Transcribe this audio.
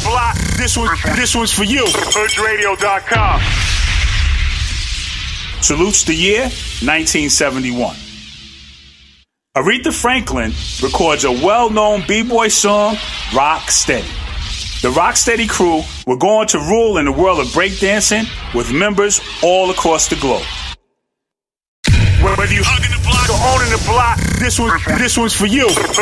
block, this one's for you. HoodRadio.com. Salutes the year 1971. Aretha Franklin records a well-known b-boy song, Rock Steady. The Rocksteady crew were going to rule in the world of breakdancing with members all across the globe. Whether you hugging the block or owning the block, this one's for you.